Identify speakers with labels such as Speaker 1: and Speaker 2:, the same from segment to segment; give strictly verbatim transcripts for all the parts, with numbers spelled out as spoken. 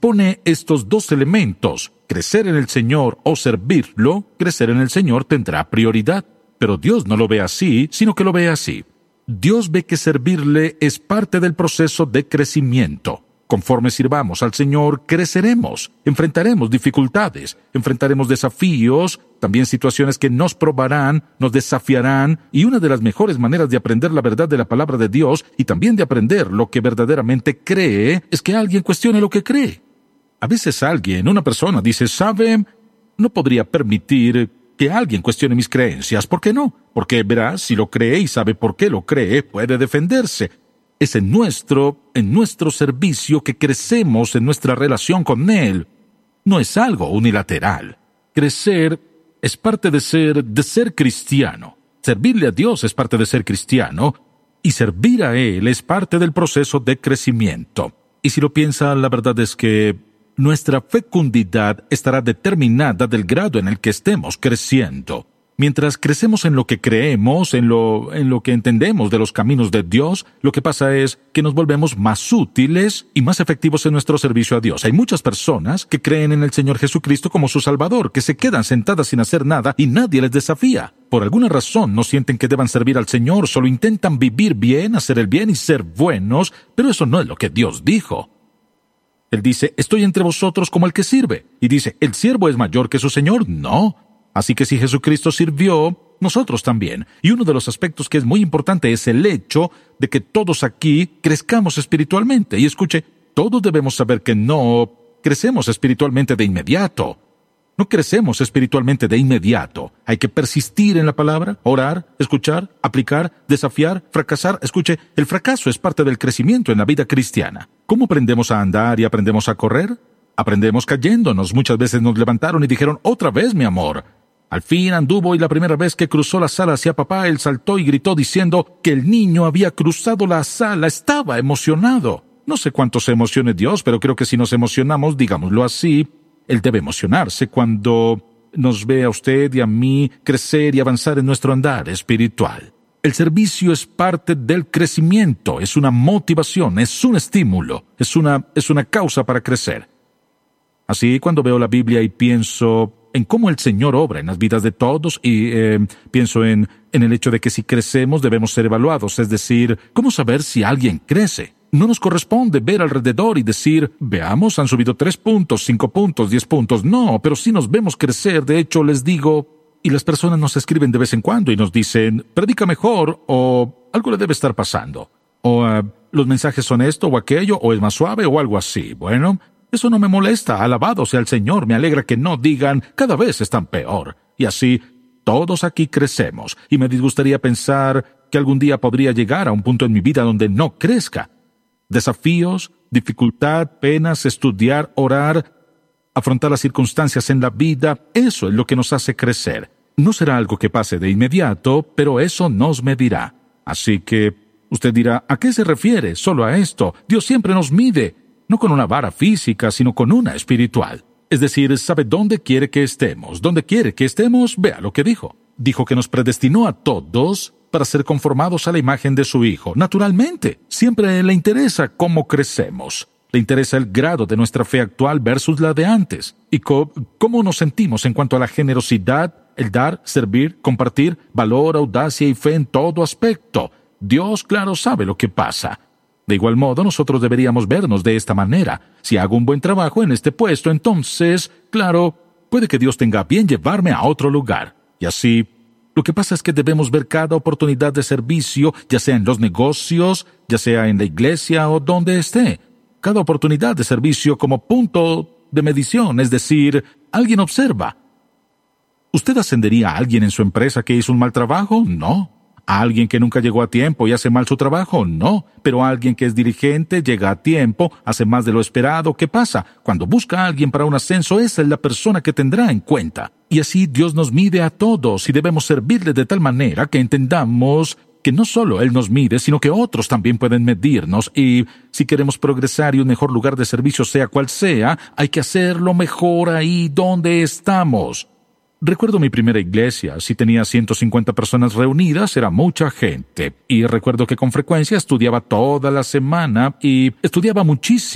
Speaker 1: pone estos dos elementos, crecer en el Señor o servirlo, crecer en el Señor tendrá prioridad. Pero Dios no lo ve así, sino que lo ve así. Dios ve que servirle es parte del proceso de crecimiento. Conforme sirvamos al Señor, creceremos, enfrentaremos dificultades, enfrentaremos desafíos, también situaciones que nos probarán, nos desafiarán, y una de las mejores maneras de aprender la verdad de la palabra de Dios y también de aprender lo que verdaderamente cree es que alguien cuestione lo que cree. A veces alguien, una persona, dice, ¿sabe? No podría permitir que alguien cuestione mis creencias. ¿Por qué no? Porque verá, si lo cree y sabe por qué lo cree, puede defenderse. Es en nuestro, en nuestro servicio que crecemos en nuestra relación con Él. No es algo unilateral. Crecer es parte de ser, de ser cristiano. Servirle a Dios es parte de ser cristiano, y servir a Él es parte del proceso de crecimiento. Y si lo piensa, la verdad es que nuestra fecundidad estará determinada del grado en el que estemos creciendo. Mientras crecemos en lo que creemos, en lo, en lo que entendemos de los caminos de Dios, lo que pasa es que nos volvemos más útiles y más efectivos en nuestro servicio a Dios. Hay muchas personas que creen en el Señor Jesucristo como su Salvador, que se quedan sentadas sin hacer nada y nadie les desafía. Por alguna razón no sienten que deban servir al Señor, solo intentan vivir bien, hacer el bien y ser buenos, pero eso no es lo que Dios dijo. Él dice, estoy entre vosotros como el que sirve. Y dice, ¿el siervo es mayor que su Señor? No. Así que si Jesucristo sirvió, nosotros también. Y uno de los aspectos que es muy importante es el hecho de que todos aquí crezcamos espiritualmente. Y escuche, todos debemos saber que no crecemos espiritualmente de inmediato. No crecemos espiritualmente de inmediato. Hay que persistir en la palabra, orar, escuchar, aplicar, desafiar, fracasar. Escuche, el fracaso es parte del crecimiento en la vida cristiana. ¿Cómo aprendemos a andar y aprendemos a correr? Aprendemos cayéndonos. Muchas veces nos levantaron y dijeron, otra vez, mi amor. Al fin anduvo y la primera vez que cruzó la sala hacia papá, él saltó y gritó diciendo que el niño había cruzado la sala. Estaba emocionado. No sé cuánto se emocione Dios, pero creo que si nos emocionamos, digámoslo así, Él debe emocionarse cuando nos ve a usted y a mí crecer y avanzar en nuestro andar espiritual. El servicio es parte del crecimiento, es una motivación, es un estímulo, es una, es una causa para crecer. Así, cuando veo la Biblia y pienso en cómo el Señor obra en las vidas de todos y eh, pienso en, en el hecho de que si crecemos debemos ser evaluados, es decir, ¿cómo saber si alguien crece? No nos corresponde ver alrededor y decir, veamos, han subido tres puntos, cinco puntos, diez puntos. No, pero sí nos vemos crecer. De hecho, les digo, y las personas nos escriben de vez en cuando y nos dicen, predica mejor, o algo le debe estar pasando, o uh, los mensajes son esto o aquello, o es más suave, o algo así. Bueno, eso no me molesta, alabado sea el Señor, me alegra que no digan, cada vez están peor. Y así, todos aquí crecemos, y me disgustaría pensar que algún día podría llegar a un punto en mi vida donde no crezca. Desafíos, dificultad, penas, estudiar, orar, afrontar las circunstancias en la vida, eso es lo que nos hace crecer. No será algo que pase de inmediato, pero eso nos medirá. Así que, usted dirá, ¿a qué se refiere? Solo a esto. Dios siempre nos mide. No con una vara física, sino con una espiritual. Es decir, sabe dónde quiere que estemos. Dónde quiere que estemos, vea lo que dijo. Dijo que nos predestinó a todos para ser conformados a la imagen de su Hijo. Naturalmente, siempre le interesa cómo crecemos. Le interesa el grado de nuestra fe actual versus la de antes. Y co- cómo nos sentimos en cuanto a la generosidad, el dar, servir, compartir, valor, audacia y fe en todo aspecto. Dios, claro, sabe lo que pasa. De igual modo, nosotros deberíamos vernos de esta manera. Si hago un buen trabajo en este puesto, entonces, claro, puede que Dios tenga a bien llevarme a otro lugar. Y así, lo que pasa es que debemos ver cada oportunidad de servicio, ya sea en los negocios, ya sea en la iglesia o donde esté. Cada oportunidad de servicio como punto de medición, es decir, alguien observa. ¿Usted ascendería a alguien en su empresa que hizo un mal trabajo? No. ¿A alguien que nunca llegó a tiempo y hace mal su trabajo? No. Pero a alguien que es dirigente, llega a tiempo, hace más de lo esperado. ¿Qué pasa? Cuando busca a alguien para un ascenso, esa es la persona que tendrá en cuenta. Y así Dios nos mide a todos y debemos servirle de tal manera que entendamos que no solo Él nos mide, sino que otros también pueden medirnos. Y si queremos progresar y un mejor lugar de servicio sea cual sea, hay que hacerlo mejor ahí donde estamos. Recuerdo mi primera iglesia. Si tenía ciento cincuenta personas reunidas, era mucha gente. Y recuerdo que con frecuencia estudiaba toda la semana y estudiaba muchísimo.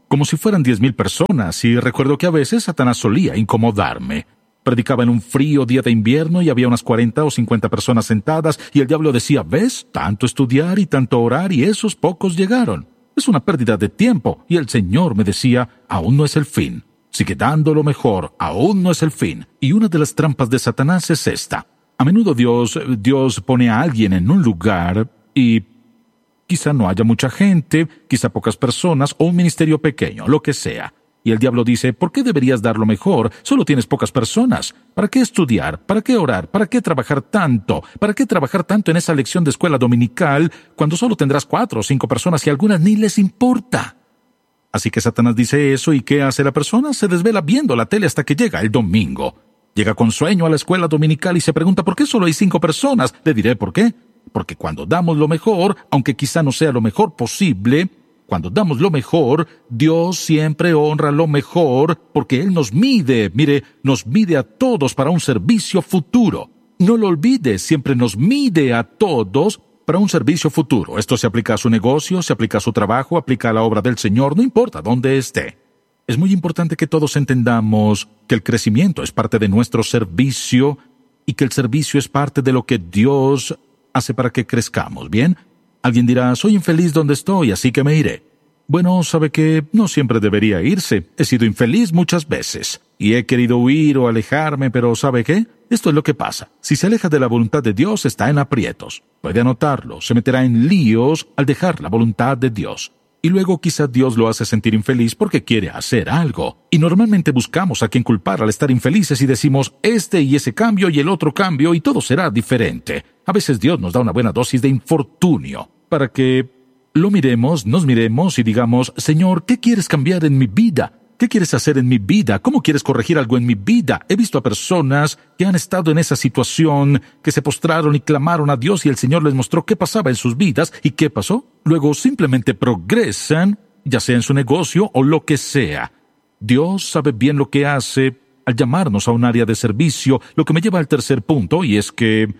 Speaker 1: como si fueran diez mil personas, y recuerdo que a veces Satanás solía incomodarme. Predicaba en un frío día de invierno y había unas cuarenta o cincuenta personas sentadas, y el diablo decía, ¿ves? Tanto estudiar y tanto orar y esos pocos llegaron. Es una pérdida de tiempo. Y el Señor me decía, aún no es el fin. Sigue dando lo mejor, aún no es el fin. Y una de las trampas de Satanás es esta. A menudo Dios, Dios pone a alguien en un lugar y quizá no haya mucha gente, quizá pocas personas o un ministerio pequeño, lo que sea. Y el diablo dice, ¿por qué deberías dar lo mejor? Solo tienes pocas personas. ¿Para qué estudiar? ¿Para qué orar? ¿Para qué trabajar tanto? ¿Para qué trabajar tanto en esa lección de escuela dominical cuando solo tendrás cuatro o cinco personas y a algunas ni les importa? Así que Satanás dice eso, ¿y qué hace la persona? Se desvela viendo la tele hasta que llega el domingo. Llega con sueño a la escuela dominical y se pregunta, ¿por qué solo hay cinco personas? Le diré por qué. Porque cuando damos lo mejor, aunque quizá no sea lo mejor posible, cuando damos lo mejor, Dios siempre honra lo mejor, porque Él nos mide, mire, nos mide a todos para un servicio futuro. No lo olvides, siempre nos mide a todos para un servicio futuro. Esto se aplica a su negocio, se aplica a su trabajo, aplica a la obra del Señor, no importa dónde esté. Es muy importante que todos entendamos que el crecimiento es parte de nuestro servicio y que el servicio es parte de lo que Dios hace para que crezcamos, ¿bien? Alguien dirá, soy infeliz donde estoy, así que me iré. Bueno, sabe que no siempre debería irse. He sido infeliz muchas veces. Y he querido huir o alejarme, pero ¿sabe qué? Esto es lo que pasa. Si se aleja de la voluntad de Dios, está en aprietos. Puede anotarlo, se meterá en líos al dejar la voluntad de Dios. Y luego quizá Dios lo hace sentir infeliz porque quiere hacer algo. Y normalmente buscamos a quien culpar al estar infelices y decimos, este y ese cambio y el otro cambio y todo será diferente. A veces Dios nos da una buena dosis de infortunio para que lo miremos, nos miremos y digamos, Señor, ¿qué quieres cambiar en mi vida? ¿Qué quieres hacer en mi vida? ¿Cómo quieres corregir algo en mi vida? He visto a personas que han estado en esa situación, que se postraron y clamaron a Dios y el Señor les mostró qué pasaba en sus vidas y qué pasó. Luego simplemente progresan, ya sea en su negocio o lo que sea. Dios sabe bien lo que hace al llamarnos a un área de servicio, lo que me lleva al tercer punto, y es que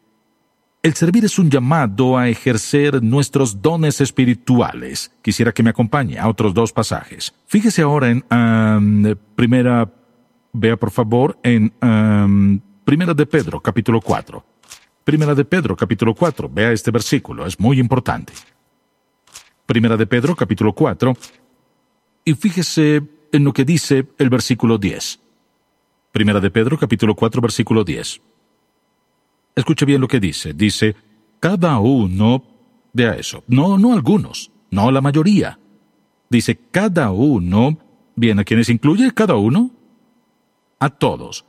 Speaker 1: el servir es un llamado a ejercer nuestros dones espirituales. Quisiera que me acompañe a otros dos pasajes. Fíjese ahora en um, primera, vea por favor, en um, Primera de Pedro, capítulo cuatro. Primera de Pedro, capítulo cuatro. Vea este versículo, es muy importante. Primera de Pedro, capítulo cuatro. Y fíjese en lo que dice el versículo diez. Primera de Pedro, capítulo cuatro, versículo diez. Escuche bien lo que dice. Dice, cada uno, vea eso, no, no algunos, no la mayoría. Dice, cada uno, bien, ¿a quiénes incluye? Cada uno, a todos.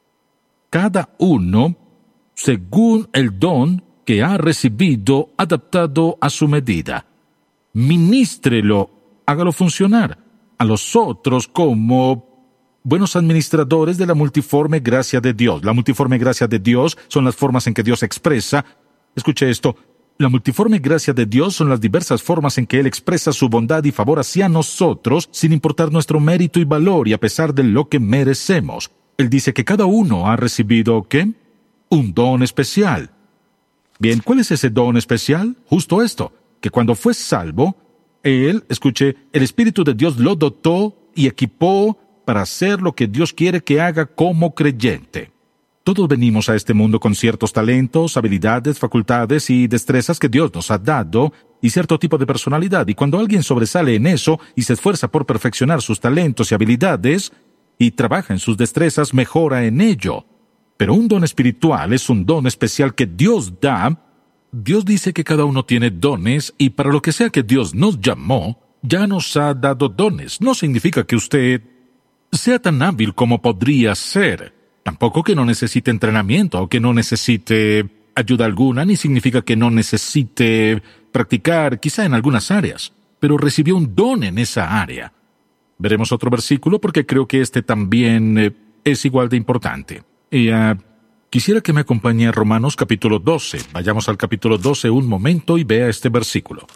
Speaker 1: Cada uno, según el don que ha recibido, adaptado a su medida. Ministrelo, hágalo funcionar. A los otros como buenos administradores de la multiforme gracia de Dios. La multiforme gracia de Dios son las formas en que Dios expresa. Escuche esto. La multiforme gracia de Dios son las diversas formas en que Él expresa su bondad y favor hacia nosotros, sin importar nuestro mérito y valor y a pesar de lo que merecemos. Él dice que cada uno ha recibido, ¿qué? Un don especial. Bien, ¿cuál es ese don especial? Justo esto, que cuando fue salvo, Él, escuche, el Espíritu de Dios lo dotó y equipó para hacer lo que Dios quiere que haga como creyente. Todos venimos a este mundo con ciertos talentos, habilidades, facultades y destrezas que Dios nos ha dado, y cierto tipo de personalidad, y cuando alguien sobresale en eso y se esfuerza por perfeccionar sus talentos y habilidades, y trabaja en sus destrezas, mejora en ello. Pero un don espiritual es un don especial que Dios da. Dios dice que cada uno tiene dones, y para lo que sea que Dios nos llamó, ya nos ha dado dones. No significa que usted sea tan hábil como podría ser. Tampoco que no necesite entrenamiento o que no necesite ayuda alguna, ni significa que no necesite practicar, quizá en algunas áreas, pero recibió un don en esa área. Veremos otro versículo porque creo que este también eh, es igual de importante. Y uh, quisiera que me acompañe a Romanos capítulo doce. Vayamos al capítulo doce un momento y vea este versículo.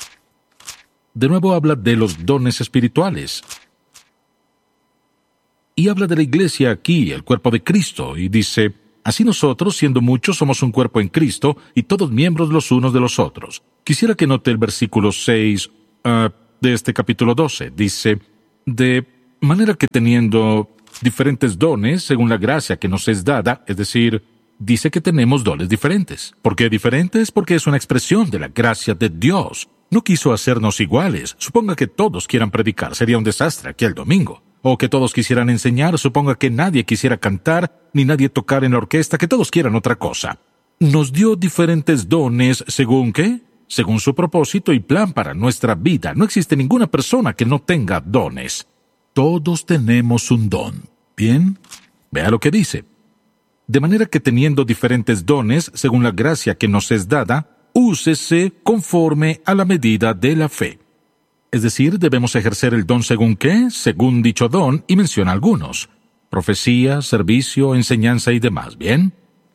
Speaker 1: De nuevo habla de los dones espirituales. Y habla de la iglesia aquí, el cuerpo de Cristo, y dice, así nosotros, siendo muchos, somos un cuerpo en Cristo, y todos miembros los unos de los otros. Quisiera que note el versículo seis uh, de este capítulo doce. Dice, De manera que teniendo diferentes dones según la gracia que nos es dada, es decir, dice que tenemos dones diferentes. ¿Por qué diferentes? Porque es una expresión de la gracia de Dios. No quiso hacernos iguales. Suponga que todos quieran predicar, sería un desastre aquí el domingo. O que todos quisieran enseñar, suponga que nadie quisiera cantar, ni nadie tocar en la orquesta, que todos quieran otra cosa. Nos dio diferentes dones, ¿según qué? Según su propósito y plan para nuestra vida. No existe ninguna persona que no tenga dones. Todos tenemos un don. ¿Bien? Vea lo que dice. De manera que teniendo diferentes dones, según la gracia que nos es dada, úsese conforme a la medida de la fe. Es decir, debemos ejercer el don según qué, según dicho don, y menciona algunos. Profecía, servicio, enseñanza y demás, ¿bien?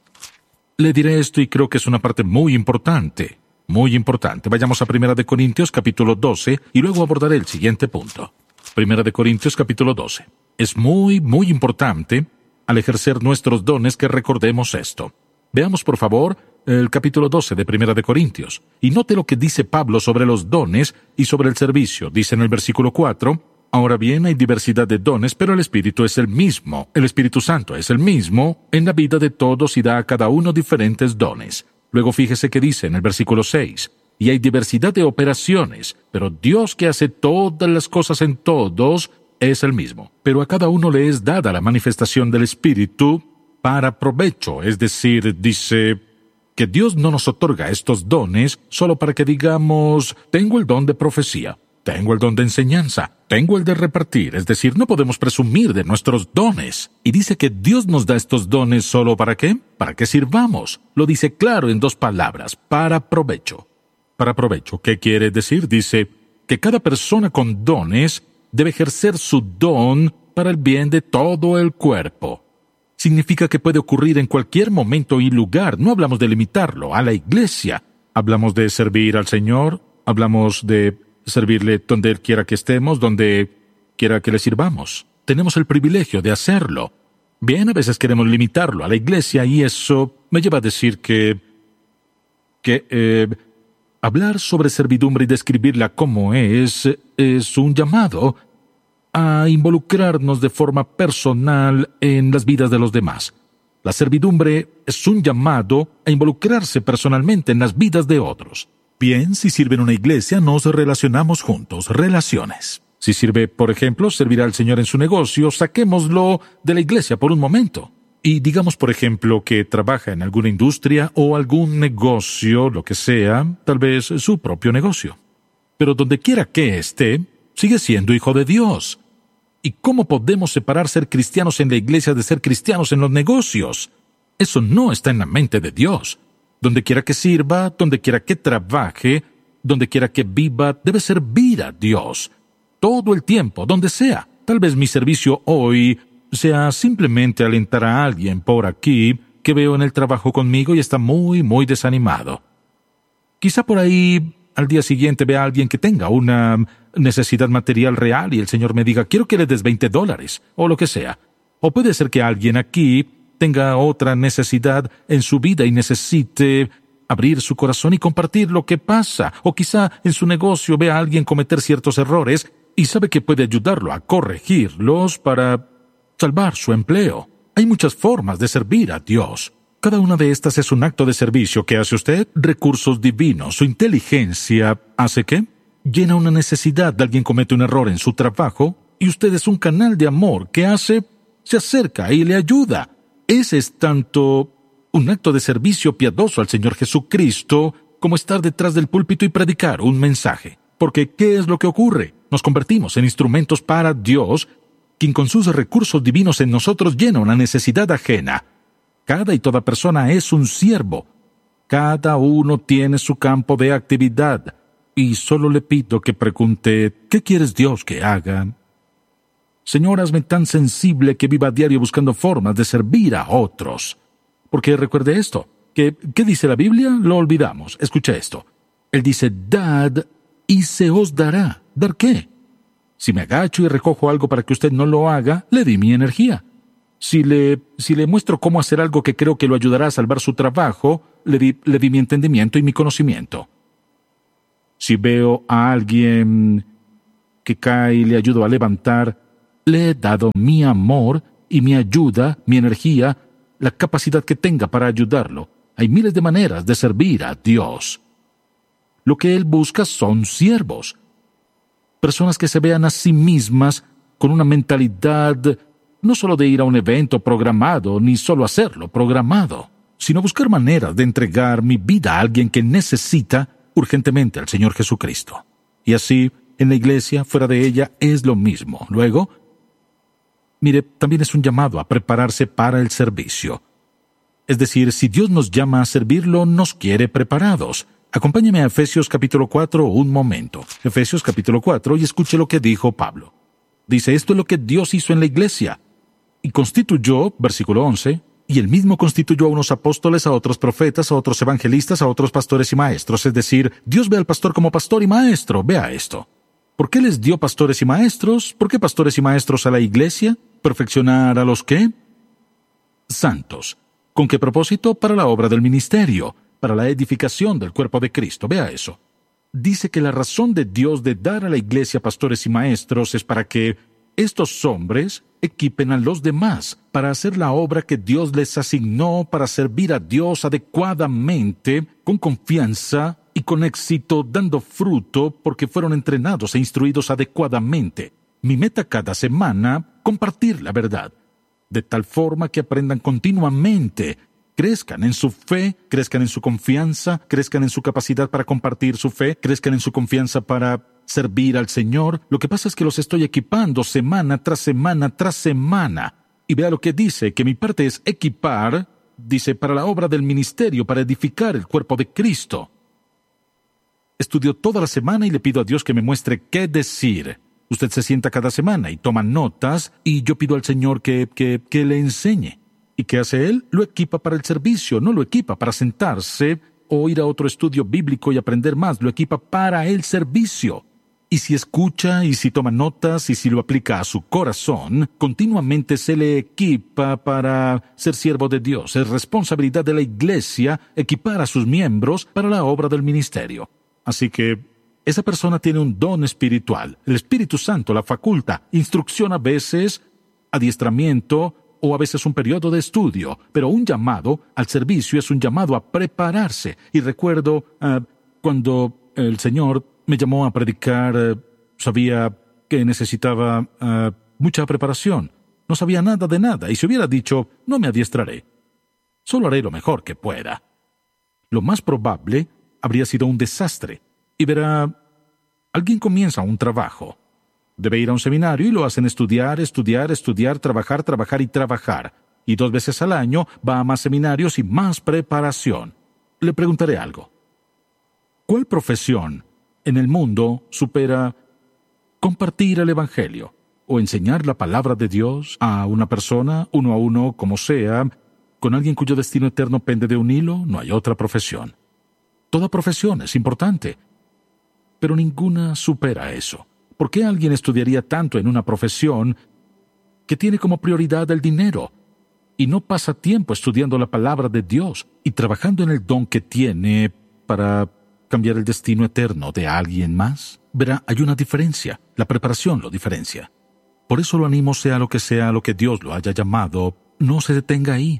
Speaker 1: Le diré esto y creo que es una parte muy importante, muy importante. Vayamos a Primera de Corintios capítulo doce y luego abordaré el siguiente punto. Primera de Corintios capítulo doce. Es muy, muy importante al ejercer nuestros dones que recordemos esto. Veamos, por favor, el capítulo doce de Primera de Corintios. Y note lo que dice Pablo sobre los dones y sobre el servicio. Dice en el versículo cuatro, ahora bien, hay diversidad de dones, pero el Espíritu es el mismo. El Espíritu Santo es el mismo en la vida de todos y da a cada uno diferentes dones. Luego fíjese que dice en el versículo seis, y hay diversidad de operaciones, pero Dios que hace todas las cosas en todos es el mismo. Pero a cada uno le es dada la manifestación del Espíritu para provecho, es decir, dice que Dios no nos otorga estos dones solo para que digamos, tengo el don de profecía, tengo el don de enseñanza, tengo el de repartir, es decir, no podemos presumir de nuestros dones. Y dice que Dios nos da estos dones solo para qué, para que sirvamos. Lo dice claro en dos palabras, para provecho. Para provecho, ¿qué quiere decir? Dice que cada persona con dones debe ejercer su don para el bien de todo el cuerpo. Significa que puede ocurrir en cualquier momento y lugar. No hablamos de limitarlo a la iglesia. Hablamos de servir al Señor, hablamos de servirle donde Él quiera que estemos, donde quiera que le sirvamos. Tenemos el privilegio de hacerlo. Bien, a veces queremos limitarlo a la iglesia y eso me lleva a decir que... que... Eh, hablar sobre servidumbre y describirla como es, es un llamado a involucrarnos de forma personal en las vidas de los demás. La servidumbre es un llamado a involucrarse personalmente en las vidas de otros. Bien, si sirve en una iglesia, nos relacionamos juntos, relaciones. Si sirve, por ejemplo, servir al Señor en su negocio, saquémoslo de la iglesia por un momento. Y digamos, por ejemplo, que trabaja en alguna industria o algún negocio, lo que sea, tal vez su propio negocio. Pero donde quiera que esté, sigue siendo hijo de Dios. ¿Y cómo podemos separar ser cristianos en la iglesia de ser cristianos en los negocios? Eso no está en la mente de Dios. Donde quiera que sirva, donde quiera que trabaje, donde quiera que viva, debe servir a Dios. Todo el tiempo, donde sea. Tal vez mi servicio hoy sea simplemente alentar a alguien por aquí que veo en el trabajo conmigo y está muy, muy desanimado. Quizá por ahí al día siguiente vea a alguien que tenga una necesidad material real y el Señor me diga, quiero que le des veinte dólares, o lo que sea. O puede ser que alguien aquí tenga otra necesidad en su vida y necesite abrir su corazón y compartir lo que pasa. O quizá en su negocio vea a alguien cometer ciertos errores y sabe que puede ayudarlo a corregirlos para salvar su empleo. Hay muchas formas de servir a Dios. Cada una de estas es un acto de servicio. ¿Qué hace usted? Recursos divinos. Su inteligencia ¿hace qué? Llena una necesidad. Alguien comete un error en su trabajo y usted es un canal de amor. ¿Qué hace? Se acerca y le ayuda. Ese es tanto un acto de servicio piadoso al Señor Jesucristo como estar detrás del púlpito y predicar un mensaje. Porque ¿qué es lo que ocurre? Nos convertimos en instrumentos para Dios, quien con sus recursos divinos en nosotros llena una necesidad ajena. Cada y toda persona es un siervo. Cada uno tiene su campo de actividad. Y solo le pido que pregunte, ¿qué quieres Dios que haga? Señor, hazme tan sensible que viva a diario buscando formas de servir a otros. Porque recuerde esto, que, ¿qué dice la Biblia? Lo olvidamos. Escucha esto. Él dice, dad y se os dará. ¿Dar qué? Si me agacho y recojo algo para que usted no lo haga, le di mi energía. Si le, si le muestro cómo hacer algo que creo que lo ayudará a salvar su trabajo, le di, le di mi entendimiento y mi conocimiento. Si veo a alguien que cae y le ayudo a levantar. Le he dado mi amor y mi ayuda, mi energía, la capacidad que tenga para ayudarlo. Hay miles de maneras de servir a Dios. Lo que Él busca son siervos. Personas que se vean a sí mismas con una mentalidad no solo de ir a un evento programado, ni solo hacerlo programado, sino buscar maneras de entregar mi vida a alguien que necesita urgentemente al Señor Jesucristo. Y así, en la iglesia, fuera de ella, es lo mismo. Luego, mire, también es un llamado a prepararse para el servicio. Es decir, si Dios nos llama a servirlo, nos quiere preparados. Acompáñeme a Efesios capítulo cuatro un momento. Efesios capítulo cuatro y escuche lo que dijo Pablo. Dice, esto es lo que Dios hizo en la iglesia. Y constituyó, versículo once, y él mismo constituyó a unos apóstoles, a otros profetas, a otros evangelistas, a otros pastores y maestros. Es decir, Dios ve al pastor como pastor y maestro. Vea esto. ¿Por qué les dio pastores y maestros? ¿Por qué pastores y maestros a la iglesia? ¿Perfeccionar a los qué? Santos. ¿Con qué propósito? Para la obra del ministerio, para la edificación del cuerpo de Cristo. Vea eso. Dice que la razón de Dios de dar a la iglesia pastores y maestros es para que estos hombres equipen a los demás para hacer la obra que Dios les asignó, para servir a Dios adecuadamente, con confianza y con éxito, dando fruto porque fueron entrenados e instruidos adecuadamente. Mi meta cada semana, compartir la verdad, de tal forma que aprendan continuamente, crezcan en su fe, crezcan en su confianza, crezcan en su capacidad para compartir su fe, crezcan en su confianza para servir al Señor. Lo que pasa es que los estoy equipando semana tras semana tras semana. Y vea lo que dice, que mi parte es equipar, dice, para la obra del ministerio, para edificar el cuerpo de Cristo. Estudio toda la semana y le pido a Dios que me muestre qué decir. Usted se sienta cada semana y toma notas, y yo pido al Señor que, que, que le enseñe. ¿Y qué hace Él? Lo equipa para el servicio, no lo equipa para sentarse o ir a otro estudio bíblico y aprender más, lo equipa para el servicio. Y si escucha, y si toma notas, y si lo aplica a su corazón, continuamente se le equipa para ser siervo de Dios. Es responsabilidad de la iglesia equipar a sus miembros para la obra del ministerio. Así que esa persona tiene un don espiritual. El Espíritu Santo la faculta, instrucción a veces, adiestramiento, o a veces un periodo de estudio, pero un llamado al servicio es un llamado a prepararse. Y recuerdo uh, cuando el Señor me llamó a predicar, uh, sabía que necesitaba uh, mucha preparación. No sabía nada de nada, y si hubiera dicho, no me adiestraré, solo haré lo mejor que pueda, lo más probable habría sido un desastre. Y verá, alguien comienza un trabajo. Debe ir a un seminario y lo hacen estudiar, estudiar, estudiar, trabajar, trabajar y trabajar. Y dos veces al año va a más seminarios y más preparación. Le preguntaré algo. ¿Cuál profesión en el mundo supera compartir el Evangelio o enseñar la palabra de Dios a una persona, uno a uno, como sea, con alguien cuyo destino eterno pende de un hilo? No hay otra profesión. Toda profesión es importante, pero ninguna supera eso. ¿Por qué alguien estudiaría tanto en una profesión que tiene como prioridad el dinero y no pasa tiempo estudiando la palabra de Dios y trabajando en el don que tiene para cambiar el destino eterno de alguien más? Verá, hay una diferencia. La preparación lo diferencia. Por eso lo animo, sea lo que sea lo que Dios lo haya llamado, no se detenga ahí.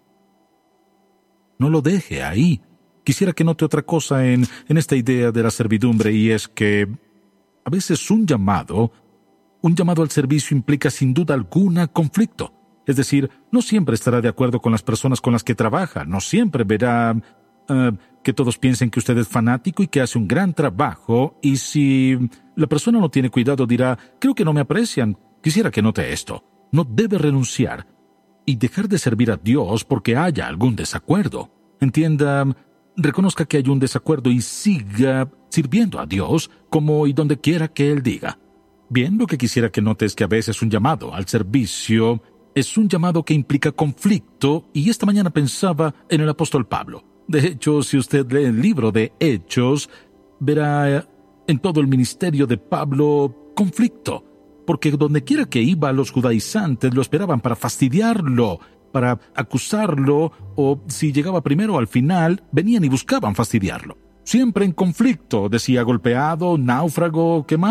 Speaker 1: No lo deje ahí. Quisiera que note otra cosa en, en esta idea de la servidumbre, y es que a veces un llamado, un llamado al servicio implica sin duda alguna conflicto. Es decir, no siempre estará de acuerdo con las personas con las que trabaja, no siempre verá uh, que todos piensen que usted es fanático y que hace un gran trabajo, y si la persona no tiene cuidado dirá, creo que no me aprecian. Quisiera que note esto. No debe renunciar y dejar de servir a Dios porque haya algún desacuerdo. Entienda, reconozca que hay un desacuerdo y siga sirviendo a Dios como y donde quiera que Él diga. Bien, lo que quisiera que note es que a veces un llamado al servicio es un llamado que implica conflicto, y esta mañana pensaba en el apóstol Pablo. De hecho, si usted lee el libro de Hechos, verá en todo el ministerio de Pablo conflicto, porque donde quiera que iba los judaizantes lo esperaban para fastidiarlo, para acusarlo, o si llegaba primero al final, venían y buscaban fastidiarlo. Siempre en conflicto, decía golpeado, náufrago, ¿qué más?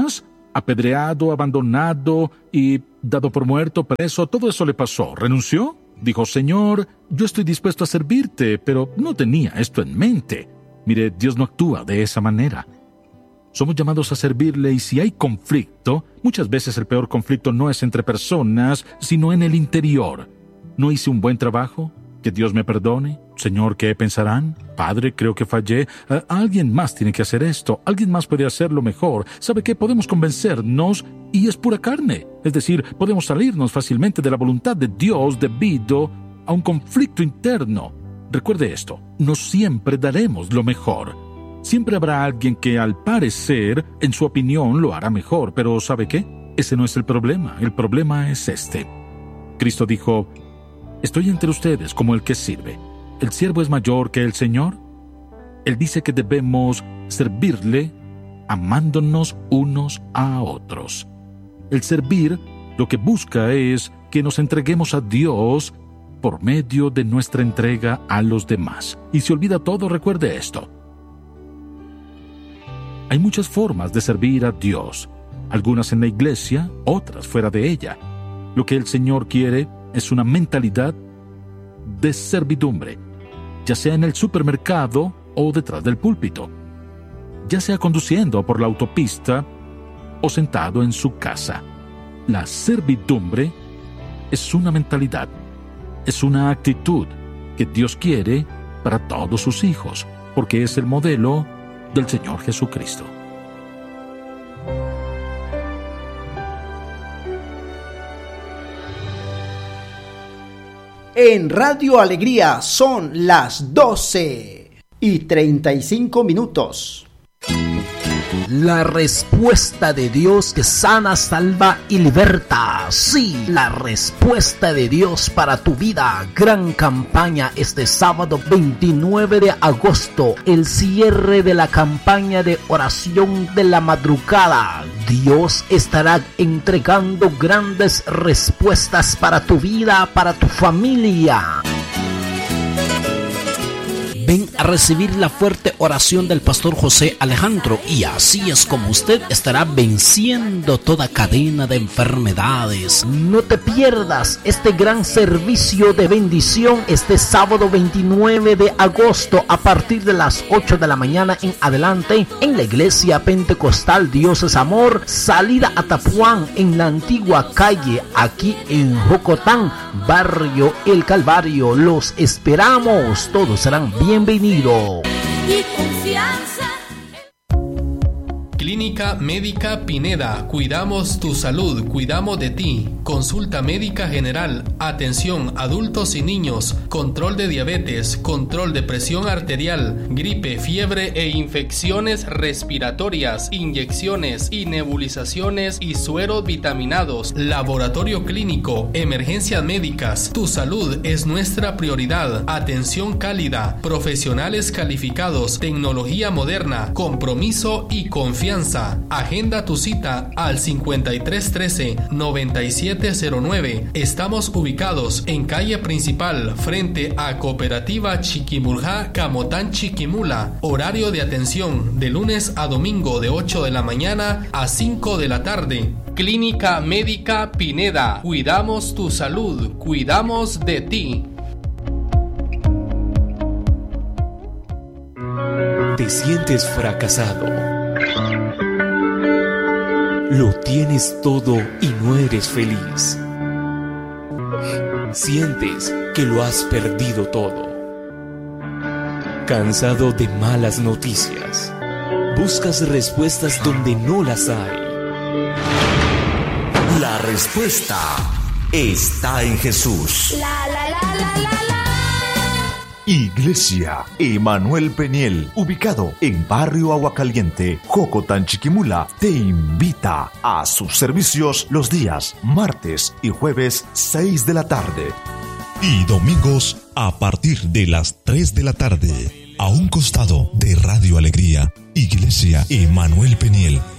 Speaker 1: apedreado, abandonado y dado por muerto, preso. Todo eso le pasó. ¿Renunció? Dijo, Señor, yo estoy dispuesto a servirte, pero no tenía esto en mente. Mire, Dios no actúa de esa manera. Somos llamados a servirle y si hay conflicto, muchas veces el peor conflicto no es entre personas, sino en el interior. ¿No hice un buen trabajo? ¿Que Dios me perdone? Señor, ¿qué pensarán? Padre, creo que fallé. Uh, alguien más tiene que hacer esto. Alguien más puede hacerlo mejor. ¿Sabe qué? Podemos convencernos y es pura carne. Es decir, podemos salirnos fácilmente de la voluntad de Dios debido a un conflicto interno. Recuerde esto, no siempre daremos lo mejor. Siempre habrá alguien que al parecer, en su opinión, lo hará mejor. Pero ¿sabe qué? Ese no es el problema. El problema es este. Cristo dijo, estoy entre ustedes como el que sirve. ¿El siervo es mayor que el Señor? Él dice que debemos servirle amándonos unos a otros. El servir lo que busca es que nos entreguemos a Dios por medio de nuestra entrega a los demás. Y si olvida todo, recuerde esto. Hay muchas formas de servir a Dios, algunas en la iglesia, otras fuera de ella. Lo que el Señor quiere es una mentalidad de servidumbre, ya sea en el supermercado o detrás del púlpito, ya sea conduciendo por la autopista o sentado en su casa. La servidumbre es una mentalidad, es una actitud que Dios quiere para todos sus hijos, porque es el modelo del Señor Jesucristo.
Speaker 2: En Radio Alegría son las doce y treinta y cinco minutos.
Speaker 3: La respuesta de Dios que sana, salva y liberta. Sí, la respuesta de Dios para tu vida. Gran campaña este sábado veintinueve de agosto. El cierre de la campaña de oración de la madrugada. Dios estará entregando grandes respuestas para tu vida, para tu familia. Ven a recibir la fuerte oración del pastor José Alejandro y así es como usted estará venciendo toda cadena de enfermedades. No te pierdas este gran servicio de bendición este sábado veintinueve de agosto a partir de las ocho de la mañana en adelante en la iglesia pentecostal Dios es Amor, salida a Tapuán en la antigua calle aquí en Jocotán, barrio El Calvario. Los esperamos, todos serán bien. Bienvenido.
Speaker 4: Y confianza.
Speaker 5: Clínica Médica Pineda. Cuidamos tu salud, cuidamos de ti. Consulta médica general, atención adultos y niños, control de diabetes, control de presión arterial, gripe, fiebre e infecciones respiratorias, inyecciones y nebulizaciones y sueros vitaminados, laboratorio clínico, emergencias médicas. Tu salud es nuestra prioridad. Atención cálida, profesionales calificados, tecnología moderna, compromiso y confianza. Agenda tu cita al cincuenta y tres trece noventa y siete cero nueve. Estamos ubicados en calle principal frente a Cooperativa Chiquimulá, Camotán, Chiquimula. Horario de atención de lunes a domingo de ocho de la mañana a cinco de la tarde. Clínica Médica Pineda. Cuidamos tu salud, cuidamos de ti.
Speaker 6: ¿Te sientes fracasado? Lo tienes todo y no eres feliz. Sientes que lo has perdido todo. Cansado de malas noticias. Buscas respuestas donde no las hay.
Speaker 7: La respuesta está en Jesús.
Speaker 4: La, la, la, la, la, la.
Speaker 7: Iglesia Emanuel Peniel, ubicado en Barrio Aguacaliente, Jocotán, Chiquimula, te invita a sus servicios los días martes y jueves seis de la tarde.
Speaker 8: Y domingos a partir de las tres de la tarde, a un costado de Radio Alegría, Iglesia Emanuel Peniel.